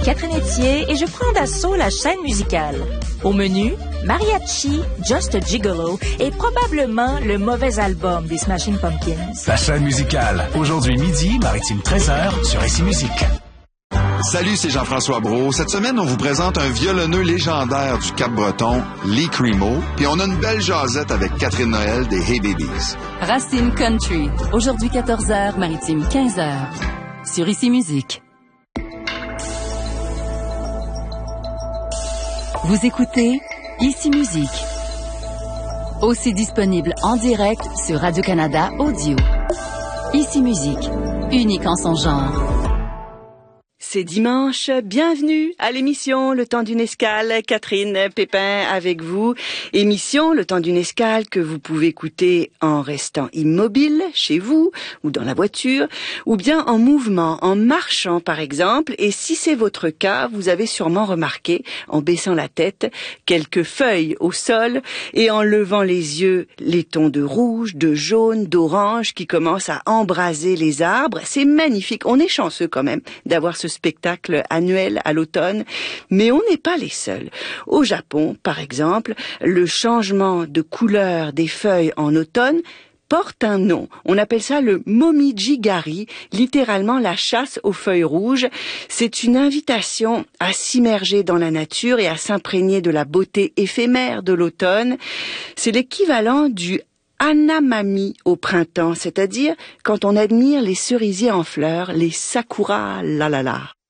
Catherine Etier et je prends d'assaut la chaîne musicale. Au menu, Mariachi, Just a Gigolo et probablement le mauvais album des Smashing Pumpkins. La chaîne musicale, aujourd'hui midi, Maritime 13h sur Ici Musique. Salut, c'est Jean-François Brault. Cette semaine, on vous présente un violonneux légendaire du Cap-Breton, Lee Cremo, puis on a une belle jasette avec Catherine Noël des Hey Babies. Racine Country, aujourd'hui 14h, Maritime 15h, sur Ici Musique. Vous écoutez Ici Musique, aussi disponible en direct sur Radio-Canada Audio. Ici Musique, unique en son genre. C'est dimanche, bienvenue à l'émission Le Temps d'une Escale, Catherine Pépin avec vous. Émission Le Temps d'une Escale que vous pouvez écouter en restant immobile chez vous ou dans la voiture ou bien en mouvement, en marchant par exemple. Et si c'est votre cas, vous avez sûrement remarqué en baissant la tête quelques feuilles au sol et en levant les yeux les tons de rouge, de jaune, d'orange qui commencent à embraser les arbres. C'est magnifique, on est chanceux quand même d'avoir ce spectacle annuel à l'automne, mais on n'est pas les seuls. Au Japon, par exemple, le changement de couleur des feuilles en automne porte un nom. On appelle ça le momiji-gari, littéralement la chasse aux feuilles rouges. C'est une invitation à s'immerger dans la nature et à s'imprégner de la beauté éphémère de l'automne. C'est l'équivalent du Hanamami au printemps, c'est-à-dire quand on admire les cerisiers en fleurs, les sakura lalala.